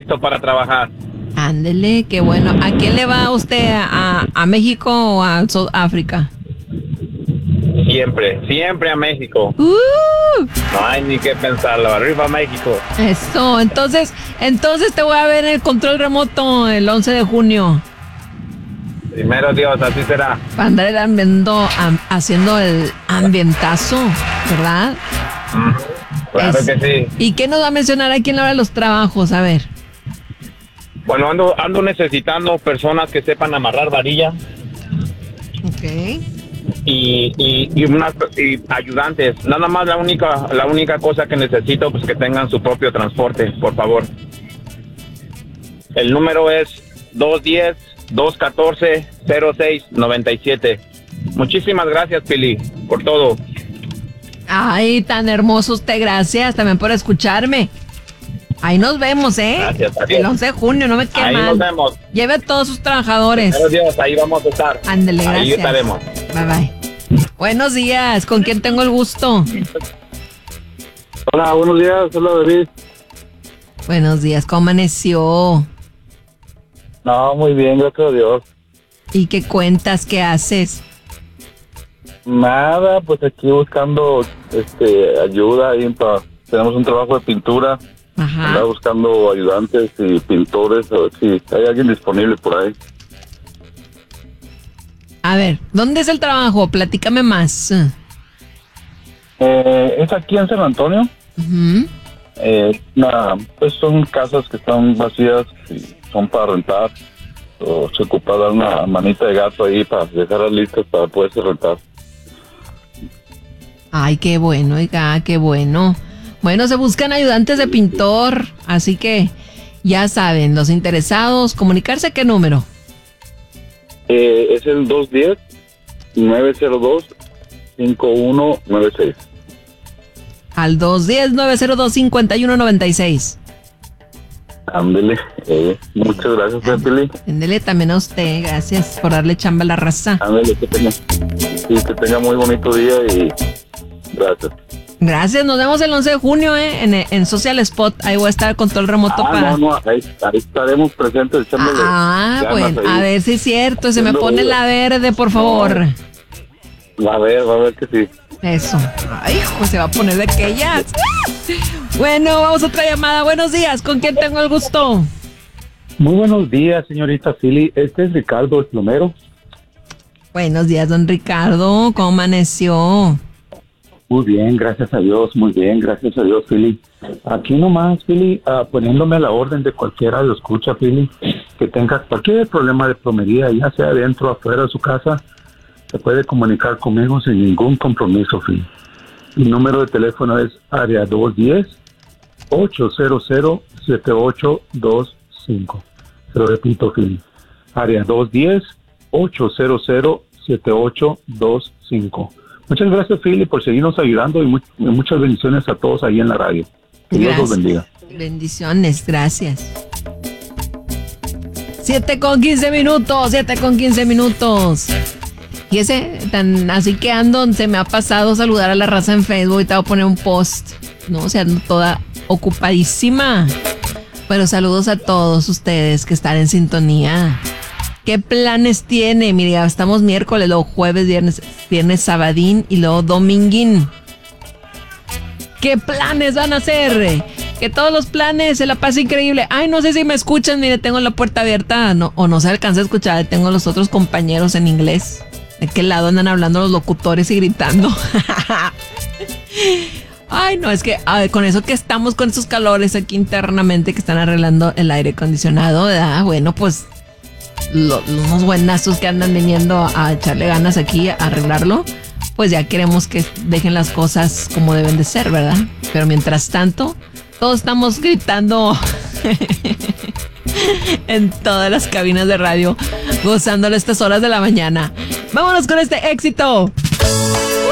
listo para trabajar. Ándele, qué bueno. ¿A quién le va usted? ¿A México o a Sudáfrica? Siempre a México. No hay ni que pensarlo, arriba México. Eso, entonces te voy a ver en el control remoto el 11 de junio. Primero Dios, así será. Para andar haciendo el ambientazo, ¿verdad? Claro que sí. ¿Y qué nos va a mencionar aquí en la hora de los trabajos? A ver. Bueno, ando necesitando personas que sepan amarrar varilla. Ok. Y ayudantes. Nada más la única cosa que necesito, pues que tengan su propio transporte, por favor. El número es 210-214-0697. Muchísimas gracias, Pili, por todo. Ay, tan hermoso usted, gracias también por escucharme. Ahí nos vemos, ¿eh? Gracias, adiós. El 11 de junio, no me quede Ahí mal. nos vemos. Lleve a todos sus trabajadores. Buenos días, ahí vamos a estar. Ándele, gracias. Ahí estaremos. Bye, bye. Buenos días, ¿con quién tengo el gusto? Hola, buenos días, hola David. Buenos días, ¿cómo amaneció? No, muy bien, gracias a Dios. ¿Y qué cuentas, qué haces? Nada, pues aquí buscando ayuda. Tenemos un trabajo de pintura. Ajá. Andaba buscando ayudantes y pintores, a ver si hay alguien disponible por ahí. A ver, ¿dónde es el trabajo? Platícame más. Es aquí en San Antonio. Uh-huh. Pues son casas que están vacías y son para rentar. O se ocupa dar una manita de gato ahí para dejarlas listas para poderse rentar. Ay, qué bueno, oiga, qué bueno. Bueno, se buscan ayudantes de pintor, así que ya saben, los interesados, comunicarse a qué número. Es el 210-902-5196. Al 210-902-5196. Ándele, muchas gracias, Pili. Ándele también a usted, gracias por darle chamba a la raza. Ándele, que tenga muy bonito día y gracias. Gracias, nos vemos el 11 de junio, en Social Spot. Ahí voy a estar con todo el remoto para... Ahí estaremos presentes echándole bueno, ahí. a ver si es cierto, se me pone la verde, por favor. Va a ver que sí. Eso. Ay, hijo, se va a poner de aquellas. Bueno, vamos a otra llamada. Buenos días, ¿con quién tengo el gusto? Muy buenos días, señorita Philly. Este es Ricardo, el plomero. Buenos días, don Ricardo. ¿Cómo amaneció? Muy bien, gracias a Dios. Muy bien, gracias a Dios, Philly. Aquí nomás, Philly, poniéndome a la orden de cualquiera lo escucha, Philly, que tenga cualquier problema de plomería, ya sea dentro o afuera de su casa, se puede comunicar conmigo sin ningún compromiso, Philly. Mi número de teléfono es área 210-800-7825. Se lo repito, Philly. Área 210-800-7825. Muchas gracias, Philly, por seguirnos ayudando y muchas bendiciones a todos ahí en la radio. Que Dios los bendiga. Bendiciones, gracias. 7:15 minutos. Y así que ando, se me ha pasado saludar a la raza en Facebook y te voy a poner un post, ¿no? O sea, ando toda ocupadísima. Pero saludos a todos ustedes que están en sintonía. ¿Qué planes tiene? Mira, ya estamos miércoles, luego jueves, viernes sabadín y luego dominguín. ¿Qué planes van a hacer? Que todos los planes se la pase increíble. Ay, no sé si me escuchan, mire, tengo la puerta abierta o no se alcanza a escuchar. Tengo los otros compañeros en inglés. ¿De qué lado andan hablando los locutores y gritando? Ay, no, es que con eso que estamos con esos calores aquí internamente que están arreglando el aire acondicionado, ¿verdad? Bueno, pues unos buenazos que andan viniendo a echarle ganas aquí a arreglarlo, pues ya queremos que dejen las cosas como deben de ser, ¿verdad? Pero mientras tanto, todos estamos gritando en todas las cabinas de radio, gozándolo estas horas de la mañana. Vámonos con este éxito.